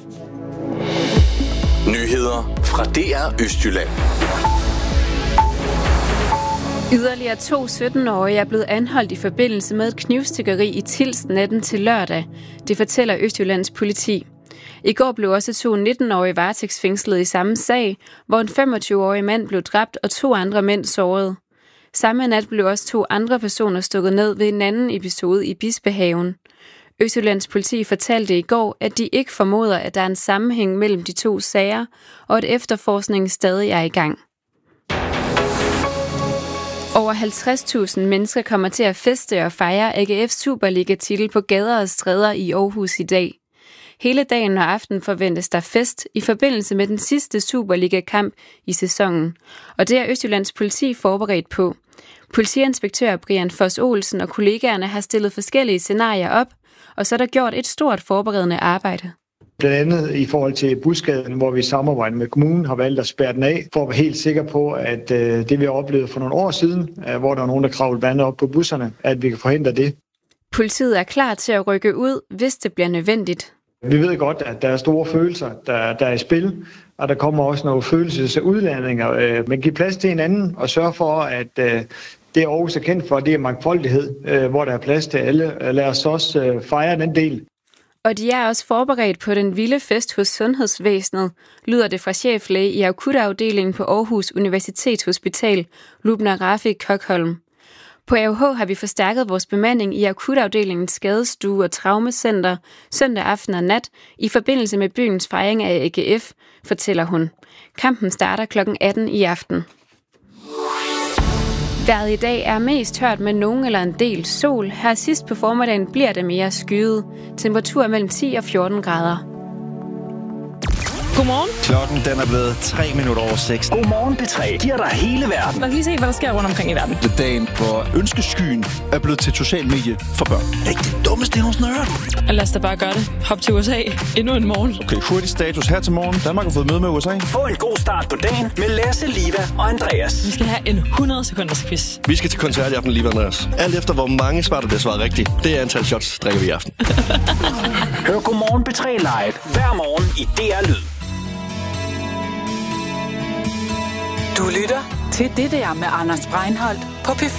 Nyheder fra DR Østjylland. Yderligere 2 17-årige er blevet anholdt i forbindelse med et knivstikkeri i Tilst natten til lørdag. Det fortæller Østjyllands politi. I går blev også 2 19-årige varetægtsfængslet i samme sag, hvor en 25-årig mand blev dræbt og 2 andre mænd såret. Samme nat blev også 2 andre personer stukket ned ved en anden episode i Bispehaven. Østjyllands politi fortalte i går, at de ikke formoder, at der er en sammenhæng mellem de 2 sager, og at efterforskningen stadig er i gang. Over 50.000 mennesker kommer til at feste og fejre AGF Superliga-titel på gader og stræder i Aarhus i dag. Hele dagen og aften forventes der fest i forbindelse med den sidste Superliga-kamp i sæsonen, og det er Østjyllands politi forberedt på. Politiinspektør Brian Foss Olsen og kollegaerne har stillet forskellige scenarier op, og så er der gjort et stort forberedende arbejde. Blandt andet i forhold til Busgaden, hvor vi i samarbejde med kommunen har valgt at spærre den af, for at være helt sikre på, at det vi har oplevet for nogle år siden, hvor der var nogen, der kravlede vandet op på busserne, at vi kan forhindre det. Politiet er klar til at rykke ud, hvis det bliver nødvendigt. Vi ved godt, at der er store følelser, der er i spil, og der kommer også nogle følelsesudladninger. Men giv plads til hinanden og sørg for, at det Aarhus er kendt for, det er mangfoldighed, hvor der er plads til alle. Lad os også fejre den del. Og de er også forberedt på den vilde fest hos sundhedsvæsenet, lyder det fra cheflæge i akutafdelingen på Aarhus Universitetshospital, Lubna Rafi Kokholm. På AUH har vi forstærket vores bemanding i akutafdelingens skadestue og traumacenter søndag aften og nat i forbindelse med byens fejring af AGF, fortæller hun. Kampen starter kl. 18 i aften. Vejret i dag er mest tørt med nogen eller en del sol. Her sidst på formiddagen bliver det mere skyet. Temperatur mellem 10 og 14 grader. Godmorgen. Klokken den er blevet 3 minutter over 6. Godmorgen P3 giver dig hele verden. Man kan lige se, hvad der sker rundt omkring i verden. Det er dagen, hvor ønskeskyen er blevet til social medie for børn. Det er ikke det dummeste, jeg nogensinde har hørt. Lad os da bare gøre det. Hop til USA endnu en morgen. Okay, hurtig status her til morgen. Danmark har fået møde med USA. Få en god start på dagen med Lasse, Liva og Andreas. Vi skal have en 100 sekunders quiz. Vi skal til koncert i aften, Liva og Andreas. Alt efter, hvor mange svar, der bliver svaret rigtigt. Det er antal shots, drikker vi i aften. Hør Godmorgen P3 live hver morgen i DR Lyd. Du lytter til det der med Anders Breinholt på P4.